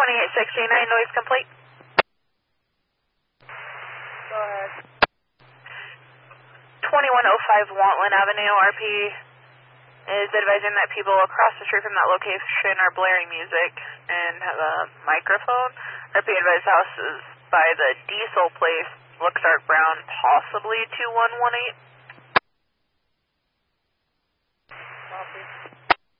2869, noise complete. Go ahead. 2105 Wantland Avenue, RP is advising that people across the street from that location are blaring music and have a microphone. RP advised house is by the diesel place, looks dark brown, possibly 2118.